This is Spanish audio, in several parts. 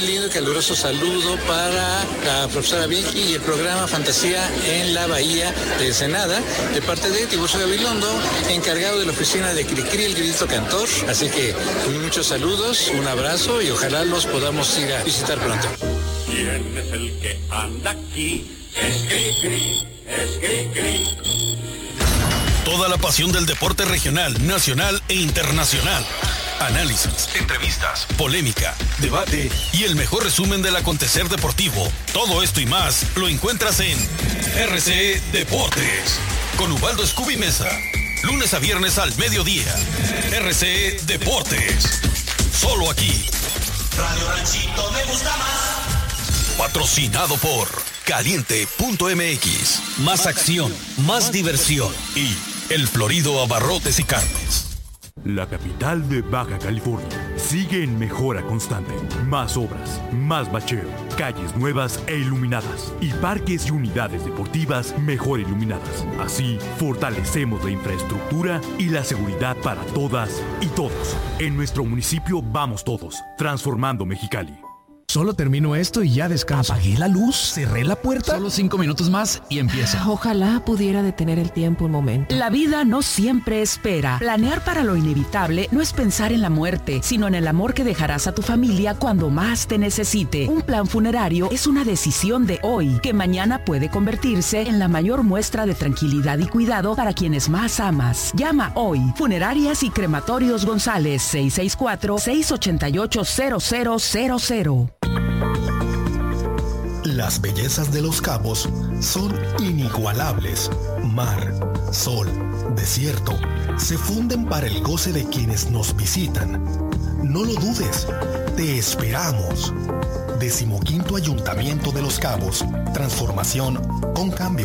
lindo y caluroso saludo para la profesora Vicky y el programa Fantasía en la Bahía de Ensenada, de parte de Tiburcio Gabilondo, encargado de la oficina de Cricri, el grito cantor. Así que muchos saludos, un abrazo y ojalá los podamos ir a visitar pronto. ¿Quién es el que anda aquí? Es Cricri, es Cricri. Toda la pasión del deporte regional, nacional e internacional. Análisis, entrevistas, polémica, debate y el mejor resumen del acontecer deportivo. Todo esto y más lo encuentras en RCE Deportes con Ubaldo Scooby Mesa. Lunes a viernes al mediodía. RCE Deportes. Solo aquí. Radio Ranchito me gusta más. Patrocinado por Caliente.mx. Más acción, más diversión y El Florido Abarrotes y Carnes. La capital de Baja California sigue en mejora constante. Más obras, más bacheo, calles nuevas e iluminadas y parques y unidades deportivas mejor iluminadas. Así, fortalecemos la infraestructura y la seguridad para todas y todos. En nuestro municipio vamos todos, transformando Mexicali. Solo termino esto y ya descanso. Apagué la luz, cerré la puerta. Solo 5 minutos más y empieza. Ojalá pudiera detener el tiempo un momento. La vida no siempre espera. Planear para lo inevitable no es pensar en la muerte, sino en el amor que dejarás a tu familia cuando más te necesite. Un plan funerario es una decisión de hoy, que mañana puede convertirse en la mayor muestra de tranquilidad y cuidado para quienes más amas. Llama hoy. Funerarias y Crematorios González, 664-688-0000. Las bellezas de Los Cabos son inigualables. Mar, sol, desierto, se funden para el goce de quienes nos visitan. No lo dudes, te esperamos. 15º Ayuntamiento de Los Cabos. Transformación con cambio.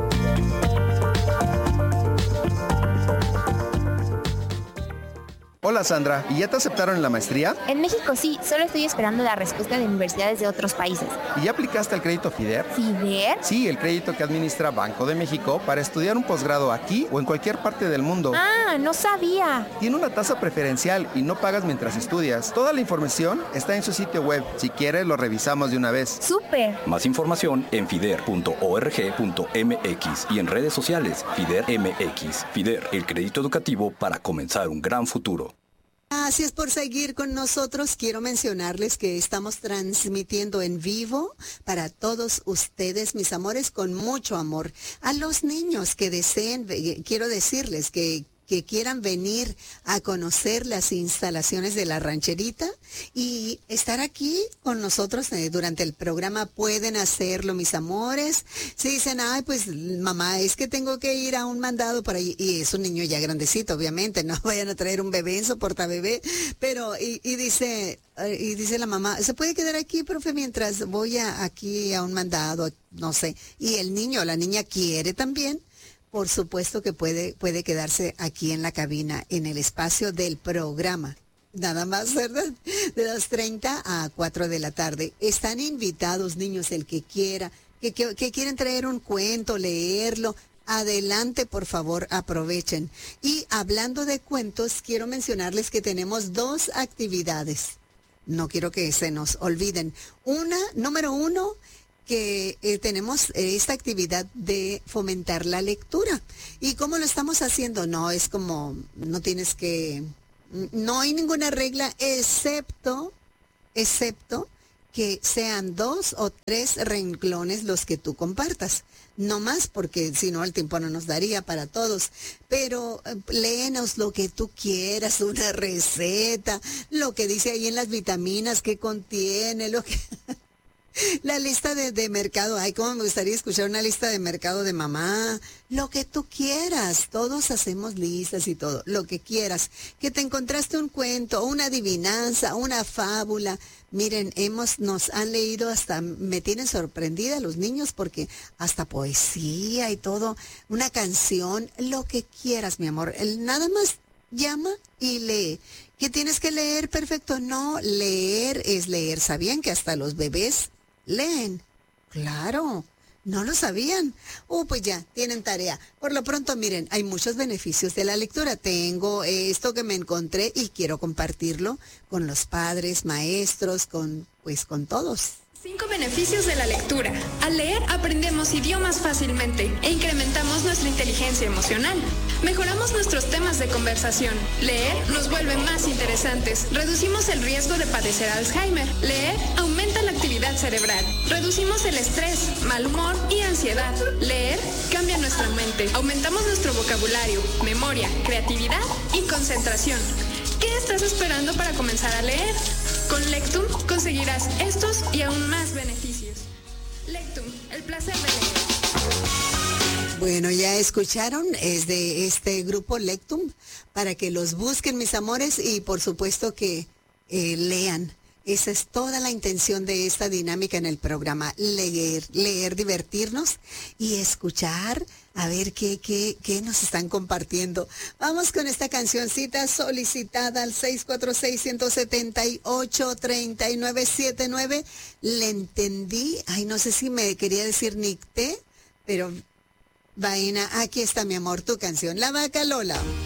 Hola Sandra, ¿y ya te aceptaron en la maestría? En México sí, solo estoy esperando la respuesta de universidades de otros países. ¿Y ya aplicaste al crédito FIDER? ¿FIDER? Sí, el crédito que administra Banco de México para estudiar un posgrado aquí o en cualquier parte del mundo. Ah, no sabía. Tiene una tasa preferencial y no pagas mientras estudias. Toda la información está en su sitio web. Si quieres, lo revisamos de una vez. ¡Súper! Más información en fider.org.mx y en redes sociales FIDER MX. FIDER, el crédito educativo para comenzar un gran futuro. Gracias por seguir con nosotros. Quiero mencionarles que estamos transmitiendo en vivo para todos ustedes, mis amores, con mucho amor. A los niños que deseen, quiero decirles que quieran venir a conocer las instalaciones de la rancherita y estar aquí con nosotros durante el programa, pueden hacerlo, mis amores. Si dicen, ay, pues mamá, es que tengo que ir a un mandado por ahí, y es un niño ya grandecito, obviamente, no vayan a traer un bebé en soportabebé, pero y dice la mamá, ¿se puede quedar aquí, profe, mientras voy aquí a un mandado? No sé, y el niño o la niña quiere también. Por supuesto que puede quedarse aquí en la cabina, en el espacio del programa. Nada más, ¿verdad? De 2:30 a 4 de la tarde. Están invitados, niños, el que quiera, que quieren traer un cuento, leerlo. Adelante, por favor, aprovechen. Y hablando de cuentos, quiero mencionarles que tenemos 2 actividades. No quiero que se nos olviden. Número 1, que tenemos esta actividad de fomentar la lectura. ¿Y cómo lo estamos haciendo? No es como, no hay ninguna regla excepto que sean 2 o 3 renglones los que tú compartas. No más, porque si no el tiempo no nos daría para todos. Pero léenos lo que tú quieras, una receta, lo que dice ahí en las vitaminas, que contiene, lo que... La lista de mercado, ay, cómo me gustaría escuchar una lista de mercado de mamá, lo que tú quieras, todos hacemos listas y todo, lo que quieras, que te encontraste un cuento, una adivinanza, una fábula. Miren, nos han leído hasta, me tienen sorprendida los niños porque hasta poesía y todo, una canción, lo que quieras, mi amor, nada más llama y lee. ¿Qué tienes que leer? Perfecto, no, leer es leer. ¿Sabían que hasta los bebés leen? Claro, ¿No lo sabían? Pues ya, tienen tarea. Por lo pronto, miren, hay muchos beneficios de la lectura. Tengo esto que me encontré y quiero compartirlo con los padres, maestros, con todos. 5 beneficios de la lectura. Al leer aprendemos idiomas fácilmente e incrementamos nuestra inteligencia emocional. Mejoramos nuestros temas de conversación. Leer nos vuelve más interesantes. Reducimos el riesgo de padecer Alzheimer. Leer aumenta la actividad cerebral. Reducimos el estrés, mal humor y ansiedad. Leer cambia nuestra mente. Aumentamos nuestro vocabulario, memoria, creatividad y concentración. ¿Qué estás esperando para comenzar a leer? Con Lectum conseguirás estos y aún más beneficios. Lectum, el placer de leer. Bueno, ya escucharon, es de este grupo Lectum, para que los busquen, mis amores, y por supuesto que lean. Esa es toda la intención de esta dinámica en el programa, leer, divertirnos y escuchar, a ver qué nos están compartiendo. Vamos con esta cancioncita solicitada al 646-178-3979. Le entendí, no sé si me quería decir Nicté, pero vaina, aquí está mi amor, tu canción, La Vaca Lola.